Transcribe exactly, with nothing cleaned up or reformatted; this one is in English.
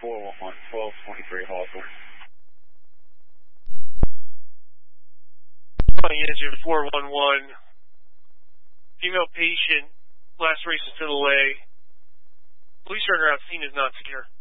four one one, twelve twenty-three Hawthorne. Flying engine four one one. Female patient, laceration to the leg. Police turnaround scene is not secure.